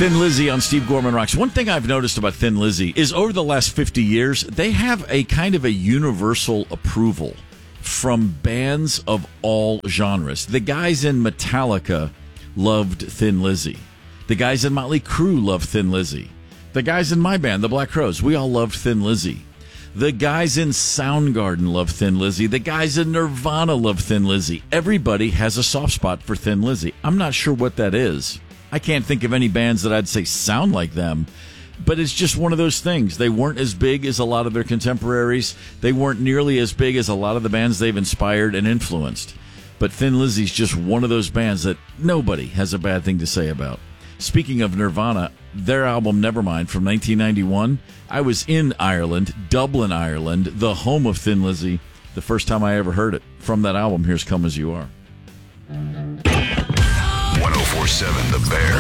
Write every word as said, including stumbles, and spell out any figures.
Thin Lizzy on Steve Gorman Rocks. One thing I've noticed about Thin Lizzy is over the last fifty years, they have a kind of a universal approval from bands of all genres. The guys in Metallica loved Thin Lizzy. The guys in Motley Crue loved Thin Lizzy. The guys in my band, the Black Crowes, we all loved Thin Lizzy. The guys in Soundgarden love Thin Lizzy. The guys in Nirvana love Thin Lizzy. Everybody has a soft spot for Thin Lizzy. I'm not sure what that is. I can't think of any bands that I'd say sound like them, but it's just one of those things. They weren't as big as a lot of their contemporaries. They weren't nearly as big as a lot of the bands they've inspired and influenced. But Thin Lizzy's just one of those bands that nobody has a bad thing to say about. Speaking of Nirvana, their album Nevermind from nineteen ninety-one, I was in Ireland, Dublin, Ireland, the home of Thin Lizzy, the first time I ever heard it. From that album, here's Come As You Are. one oh four point seven The Bear.